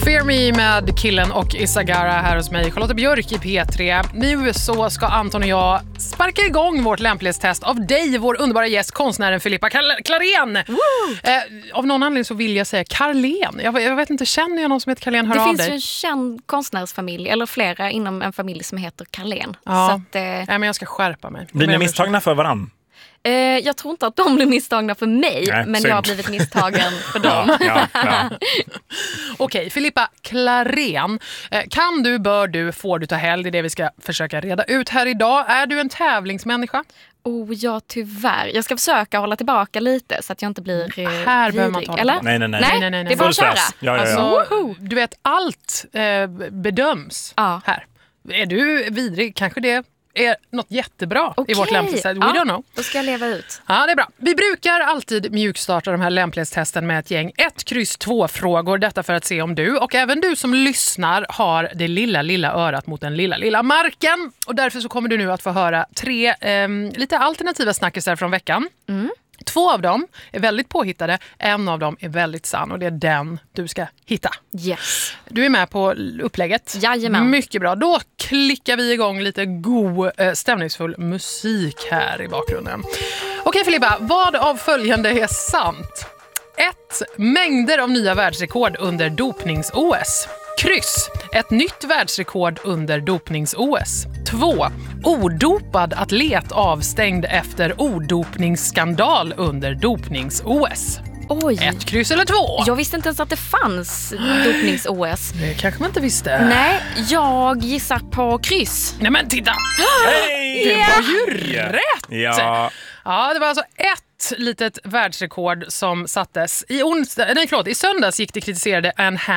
Fear Me med Killen och Isagara här hos mig, Charlotte Björk i P3. Nu så ska Anton och jag sparka igång vårt lämplighetstest av dig, vår underbara gäst, konstnären Filippa Klarén. Av någon anledning så vill jag säga Carlén. Jag vet inte, känner jag någon som heter Carlén? Hör av dig. Det finns ju en känd konstnärsfamilj, eller flera inom en familj som heter Carlén. Ja, så att, nej, men jag ska skärpa mig. Blir ni misstagna för varann? Jag tror inte att de blir misstagna för mig, men synd. jag har blivit misstagen för dem. Ja. Okej, Filippa Klarén. Kan du, bör du, får du ta helg? Det är det vi ska försöka reda ut här idag. Är du en tävlingsmänniska? Ja, tyvärr. Jag ska försöka hålla tillbaka lite så att jag inte blir här behöver man ta det. eller? Nej. Det är bara att köra. Ja. Alltså, du vet, allt bedöms här. Är du vidrig? Kanske det är något jättebra i vårt lämplighetstest. We don't know. Då ska jag leva ut. Ja, det är bra. Vi brukar alltid mjukstarta de här lämplighetstesten med ett gäng 1-2-frågor. Detta för att se om du och även du som lyssnar har det lilla örat mot den lilla marken. Och därför så kommer du nu att få höra 3 lite alternativa snackisar från veckan. 2 av dem är väldigt påhittade, en av dem är väldigt sann och det är den du ska hitta. Yes. Du är med på upplägget? Jajamän. Mycket bra. Då klickar vi igång lite god stämningsfull musik här i bakgrunden. Okej Filippa, vad av följande är sant? 1. Mängder av nya världsrekord under dopnings-OS. Kryss. Ett nytt världsrekord under dopnings-OS. 2. Odopad atlet avstängd efter odopningsskandal under dopnings-OS. Oj. 1 kryss eller 2? Jag visste inte ens att det fanns dopnings-OS. Det kanske man inte visste. Nej, jag gissar på kryss. Nej men titta! Hey! Det var ju rätt! Ja, det var alltså ett litet världsrekord som sattes. I söndags gick det kritiserade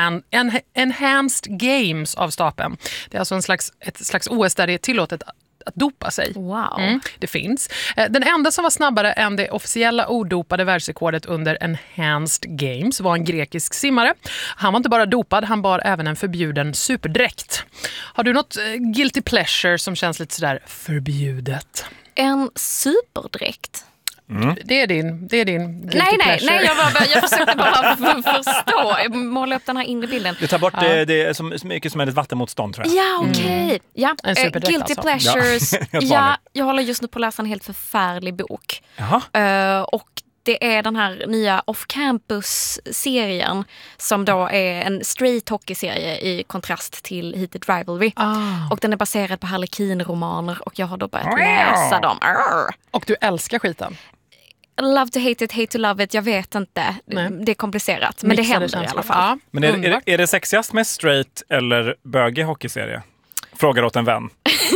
Enhanced Games av stapeln. Det är alltså ett slags OS där det är tillåtet att dopa sig. Wow. Det finns. Den enda som var snabbare än det officiella odopade världsrekordet under Enhanced Games var en grekisk simmare. Han var inte bara dopad, han bar även en förbjuden superdräkt. Har du något guilty pleasure som känns lite sådär förbjudet? En superdräkt. Det är din guilty pleasure. Nej, jag försökte bara förstå. Måla upp den här inre bilden. det tar bort det är så mycket som är ett vattenmotstånd, tror jag. Ja, okej. Ja, En superdräkt guilty alltså. pleasures. Ja, jag håller just nu på att läsa en helt förfärlig bok. Jaha. Och det är den här nya Off-Campus-serien som då är en straight hockey-serie i kontrast till Heated Rivalry. Och den är baserad på Harlequin-romaner och jag har då börjat läsa dem. Och du älskar skiten? Love to hate it, hate to love it, jag vet inte. Det är komplicerat, men det händer i alla fall. Ja, Men är det sexigast med straight eller bögig hockeyserie? Frågar åt en vän.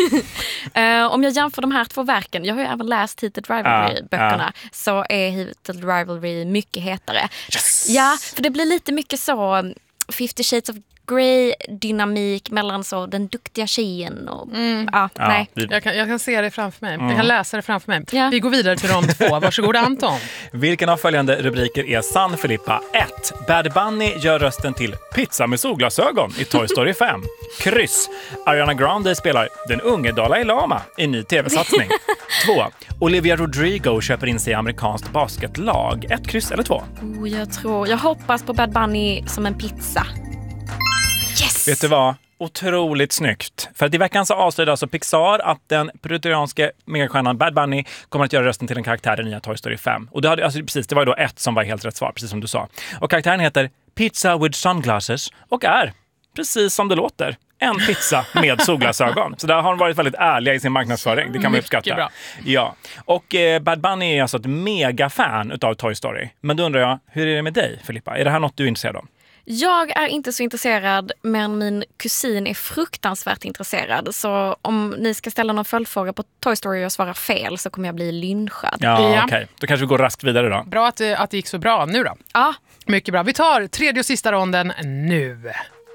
Om jag jämför de här 2 verken, jag har ju även läst Heated Rivalry-böckerna, så är Heated Rivalry mycket hetare. Yes. Ja, för det blir lite mycket så 50 Shades of Grey-dynamik mellan så den duktiga tjejen och... nej. Jag kan se det framför mig. Jag kan läsa det framför mig. Ja. Vi går vidare till rond 2. Varsågod Anton. Vilken av följande rubriker är sann, Filippa? 1. Bad Bunny gör rösten till pizza med solglasögon i Toy Story 5. Kryss. Ariana Grande spelar den unge Dalai Lama i ny tv-satsning. 2. Olivia Rodrigo köper in sig i amerikanskt basketlag. 1 kryss eller 2? Jag hoppas på Bad Bunny som en pizza. Yes! Vet du vad? Otroligt snyggt. För att i veckan så avslöjade alltså Pixar att den puertoricanske megastjärnan Bad Bunny kommer att göra rösten till en karaktär i nya Toy Story 5. Och det var ju då 1 som var helt rätt svar, precis som du sa. Och karaktären heter Pizza with Sunglasses och är, precis som det låter, en pizza med solglasögon. Så där har de varit väldigt ärliga i sin marknadsföring. Det kan man uppskatta. Bra. Ja. Och Bad Bunny är alltså ett megafan utav Toy Story. Men då undrar jag, hur är det med dig, Filippa? Är det här något du är intresserad av? Jag är inte så intresserad, men min kusin är fruktansvärt intresserad. Så om ni ska ställa någon följdfråga på Toy Story och svara fel så kommer jag bli lynchad. Ja. Okej. Då kanske vi går raskt vidare då. Bra att det gick så bra nu då. Ja. Mycket bra. Vi tar 3:e och sista ronden nu.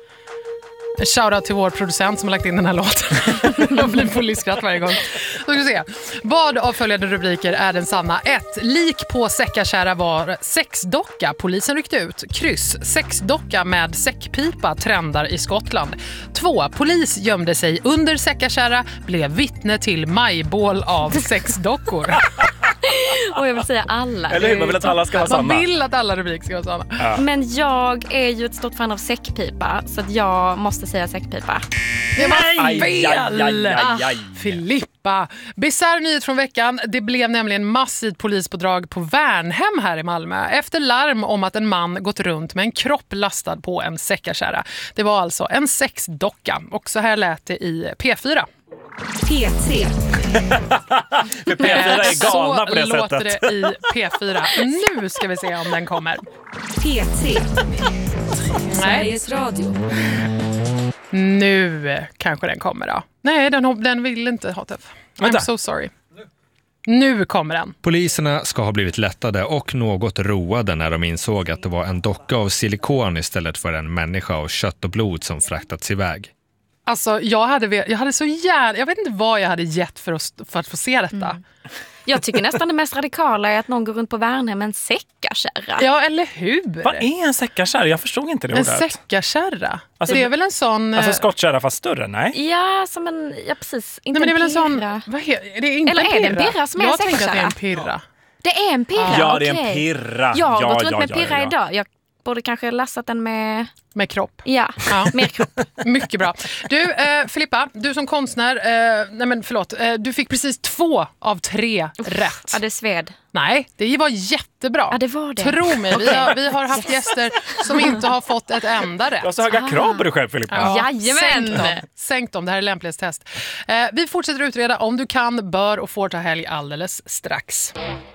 En shoutout till vår producent som har lagt in den här låten. Jag blir fullskratt varje gång. Då ska vi se. Vad av följande rubriker är den sanna? 1. Lik på Säckakära var sexdocka. Polisen ryckte ut. Kryss. Sexdocka med säckpipa trendar i Skottland. 2. Polis gömde sig under Säckakära. Blev vittne till majbål av sexdockor. Och jag vill säga alla. Eller hur? Man vill att alla ska vara Man sanna. vill att alla rubriker ska vara sanna. Ja. Men jag är ju ett stort fan av säckpipa, så att jag måste säga säckpipa. Det var Aj, fel! aj, aj, aj, aj. Filippa. Bizarr nyhet från veckan. Det blev nämligen massivt polispådrag på Värnhem här i Malmö efter larm om att en man gått runt med en kropp lastad på en säckakärra. Det var alltså en sexdocka. Och så här lät det i P4. P3. För P4 är galna på det så låter sättet. det i P4. Nu ska vi se om den kommer. P3. Sveriges Radio. Nu kanske den kommer då. Nej, den vill inte ha träff. Vänta. I'm so sorry. Nu kommer den. Poliserna ska ha blivit lättade och något roade när de insåg att det var en docka av silikon istället för en människa av kött och blod som fraktats iväg. Alltså, jag hade så gärna... Jag vet inte vad jag hade gett för att få se detta. Jag tycker nästan det mest radikala är att någon går runt på Värnhem med en säckakärra. Ja, eller hur? Vad är en säckakärra? Jag förstod inte det En ordet. säckakärra? Alltså, det är väl en sån... Alltså skottkärra fast större? Nej. Ja, som en... Ja, precis. Inte Nej, men det är väl en pirra. sån... Det är inte Eller en är det en pirra? pirra som är en Jag tänker att det är en säckakärra? pirra. Det är en pirra, Ja, det är en okej. pirra. Jag har gått runt Ja, med ja, pirra ja. idag. Jag borde kanske lastat den med... Med kropp. Ja, Ja. mer kropp. Mycket bra. Du, Filippa, du som konstnär, du fick precis 2 av 3 rätt. Ja, det sved. Nej, det var jättebra. Ja, det var det. Tro mig, vi har haft gäster som inte har fått ett enda rätt. Du har så höga krav på dig själv, Filippa. Jajamän. Sänk dem, det här är lämplighetstest. Vi fortsätter utreda om du kan, bör och får ta helg alldeles strax.